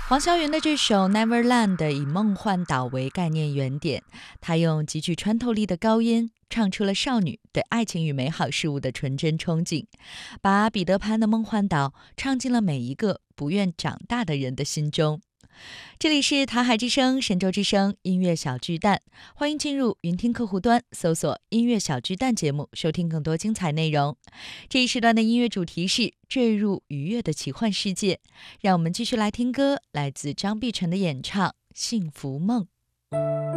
黄霄云的这首《Neverland》以梦幻岛为概念原点，他用极具穿透力的高音唱出了少女对爱情与美好事物的纯真憧憬，把彼得潘的梦幻岛唱进了每一个不愿长大的人的心中。这里是台海之声、神州之声音乐小巨蛋，欢迎进入云听客户端，搜索音乐小巨蛋节目，收听更多精彩内容。这一时段的音乐主题是坠入愉悦的奇幻世界，让我们继续来听歌，来自张碧晨的演唱《幸福梦》。